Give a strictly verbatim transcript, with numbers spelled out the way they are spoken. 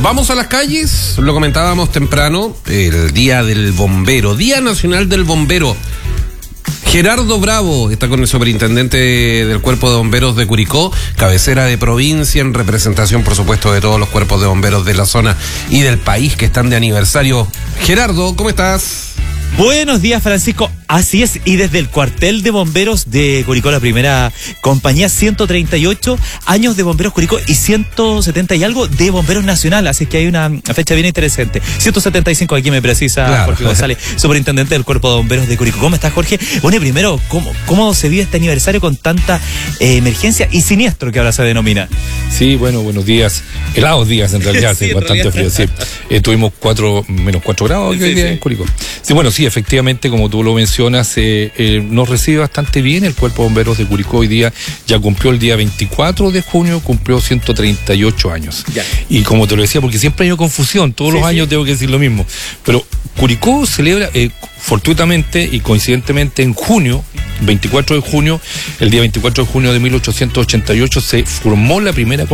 Vamos a las calles, lo comentábamos temprano, el Día del Bombero, Día Nacional del Bombero. Gerardo Bravo está con el superintendente del Cuerpo de Bomberos de Curicó, cabecera de provincia, en representación, por supuesto, de todos los cuerpos de bomberos de la zona y del país que están de aniversario. Gerardo, ¿cómo estás? Buenos días, Francisco. Así es, y desde el cuartel de bomberos de Curicó, la primera compañía, ciento treinta y ocho años de bomberos Curicó y ciento setenta y algo de bomberos nacional, así que hay una fecha bien interesante. ciento setenta y cinco, aquí me precisa claro. Jorge González, superintendente del Cuerpo de Bomberos de Curicó. ¿Cómo estás, Jorge? Bueno, y primero, ¿cómo, cómo se vive este aniversario con tanta eh, emergencia y siniestro que ahora se denomina? Sí, bueno, buenos días. Helados días, en realidad, sí, sí, bastante realidad. frío, sí. Eh, tuvimos cuatro, menos cuatro grados sí, hoy día sí. en Curicó. Sí, bueno, sí, efectivamente, como tú lo mencionas, eh, eh, nos recibe bastante bien el Cuerpo de Bomberos de Curicó. Hoy día ya cumplió el día veinticuatro de junio, cumplió ciento treinta y ocho años. Ya. Y como te lo decía, porque siempre hay confusión, todos sí, los años sí. tengo que decir lo mismo, pero Curicó celebra eh, fortuitamente y coincidentemente en junio, veinticuatro de junio, el día veinticuatro de junio de mil ochocientos ochenta y ocho se formó la primera